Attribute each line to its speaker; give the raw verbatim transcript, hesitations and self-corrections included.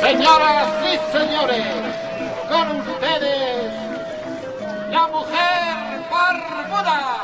Speaker 1: Señoras y señores, con ustedes, la mujer barbuda.